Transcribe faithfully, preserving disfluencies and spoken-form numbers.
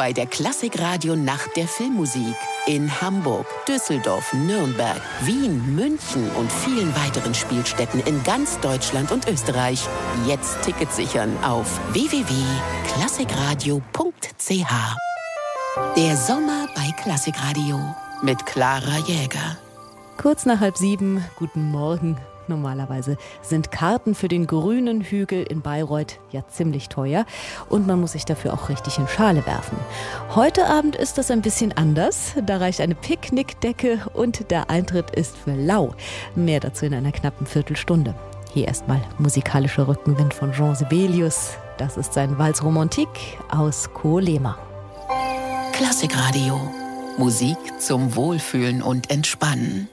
bei der Klassikradio Nacht der Filmmusik. In Hamburg, Düsseldorf, Nürnberg, Wien, München und vielen weiteren Spielstätten in ganz Deutschland und Österreich. Jetzt Tickets sichern auf w w w punkt klassikradio punkt c h. Der Sommer bei Klassikradio mit Clara Jäger. Kurz nach halb sieben, guten Morgen. Normalerweise sind Karten für den grünen Hügel in Bayreuth ja ziemlich teuer und man muss sich dafür auch richtig in Schale werfen. Heute Abend ist das ein bisschen anders. Da reicht eine Picknickdecke und der Eintritt ist für lau. Mehr dazu in einer knappen Viertelstunde. Hier erstmal musikalischer Rückenwind von Jean Sibelius. Das ist sein Valse Romantique aus Koolema. Klassikradio. Musik zum Wohlfühlen und Entspannen.